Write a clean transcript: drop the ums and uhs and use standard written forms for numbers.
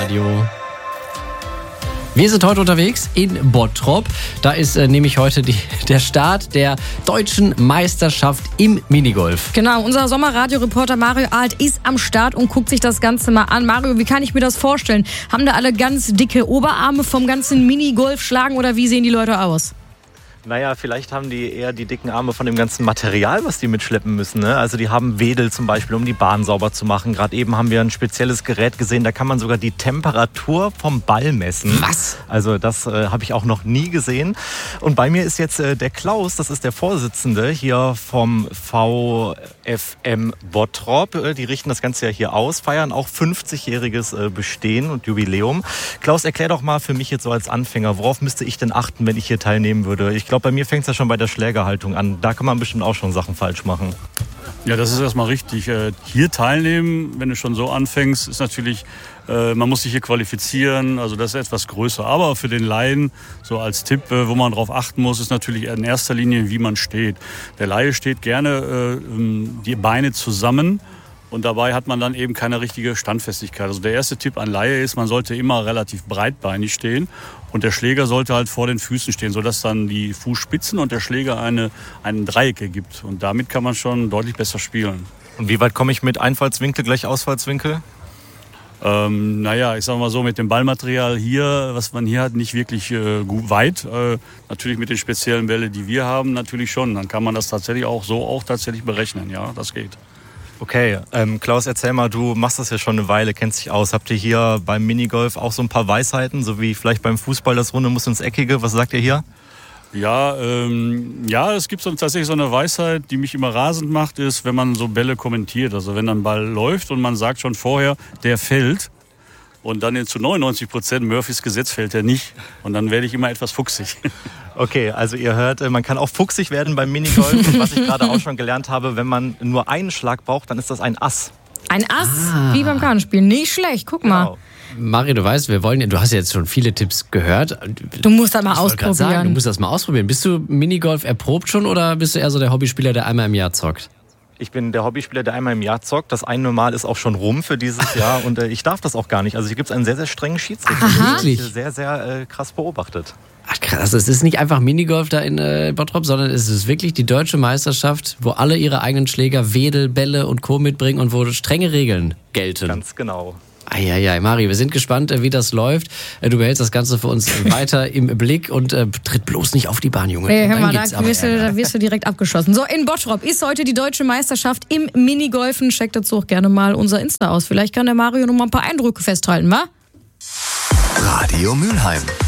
Radio. Wir sind heute unterwegs in Bottrop. Da ist nämlich heute der Start der deutschen Meisterschaft im Minigolf. Genau, unser Sommerradio-Reporter Mario Alt ist am Start und guckt sich das Ganze mal an. Mario, wie kann ich mir das vorstellen? Haben da alle ganz dicke Oberarme vom ganzen Minigolf-Schlagen oder wie sehen die Leute aus? Naja, vielleicht haben die eher die dicken Arme von dem ganzen Material, was die mitschleppen müssen. Ne? Also die haben Wedel zum Beispiel, um die Bahn sauber zu machen. Gerade eben haben wir ein spezielles Gerät gesehen, da kann man sogar die Temperatur vom Ball messen. Was? Also das habe ich auch noch nie gesehen. Und bei mir ist jetzt der Klaus, das ist der Vorsitzende hier vom VfM Bottrop. Die richten das Ganze ja hier aus, feiern auch 50-jähriges Bestehen und Jubiläum. Klaus, erklär doch mal für mich jetzt so als Anfänger, worauf müsste ich denn achten, wenn ich hier teilnehmen würde? Ich glaube, bei mir fängt es ja schon bei der Schlägerhaltung an. Da kann man bestimmt auch schon Sachen falsch machen. Ja, das ist erstmal richtig. Hier teilnehmen, wenn du schon so anfängst, ist natürlich, man muss sich hier qualifizieren, also das ist etwas größer. Aber für den Laien, so als Tipp, wo man drauf achten muss, ist natürlich in erster Linie, wie man steht. Der Laie steht gerne die Beine zusammen. Und dabei hat man dann eben keine richtige Standfestigkeit. Also der erste Tipp an Laie ist, man sollte immer relativ breitbeinig stehen. Und der Schläger sollte halt vor den Füßen stehen, sodass dann die Fußspitzen und der Schläger einen Dreieck ergibt. Und damit kann man schon deutlich besser spielen. Und wie weit komme ich mit Einfallswinkel gleich Ausfallswinkel? Naja, ich sag mal so, mit dem Ballmaterial hier, was man hier hat, nicht wirklich gut weit. Natürlich mit den speziellen Bällen, die wir haben, natürlich schon. Dann kann man das tatsächlich auch tatsächlich berechnen. Ja, das geht. Okay, Klaus, erzähl mal, du machst das ja schon eine Weile, kennst dich aus. Habt ihr hier beim Minigolf auch so ein paar Weisheiten, so wie vielleicht beim Fußball das Runde muss ins Eckige? Was sagt ihr hier? Ja, es gibt tatsächlich so eine Weisheit, die mich immer rasend macht, ist, wenn man so Bälle kommentiert. Also wenn ein Ball läuft und man sagt schon vorher, der fällt. Und dann zu 99% Murphys Gesetz fällt er nicht. Und dann werde ich immer etwas fuchsig. Okay, also ihr hört, man kann auch fuchsig werden beim Minigolf. Und was ich gerade auch schon gelernt habe, wenn man nur einen Schlag braucht, dann ist das ein Ass. Ein Ass, wie beim Kartenspielen. Nicht schlecht, guck mal. Genau. Mario, du weißt, du hast ja jetzt schon viele Tipps gehört. Du musst das mal Ich wollte gerade ausprobieren. sagen, du musst das mal ausprobieren. Bist du Minigolf erprobt schon oder bist du eher so der Hobbyspieler, der einmal im Jahr zockt? Ich bin der Hobbyspieler, der einmal im Jahr zockt. Das eine Mal ist auch schon rum für dieses Jahr und ich darf das auch gar nicht. Also hier gibt es einen sehr, sehr strengen Schiedsrichter. Aha. Der ist sehr, sehr krass beobachtet. Ach krass, also es ist nicht einfach Minigolf da in Bottrop, sondern es ist wirklich die deutsche Meisterschaft, wo alle ihre eigenen Schläger, Wedel, Bälle und Co. mitbringen und wo strenge Regeln gelten. Ganz genau. Eieiei, Mari, wir sind gespannt, wie das läuft. Du behältst das Ganze für uns weiter im Blick und tritt bloß nicht auf die Bahn, Junge. Hey, hör mal, Dann da wirst du direkt abgeschossen. So, in Bottrop ist heute die deutsche Meisterschaft im Minigolfen. Checkt dazu auch gerne mal unser Insta aus. Vielleicht kann der Mario noch mal ein paar Eindrücke festhalten, wa? Radio Mülheim.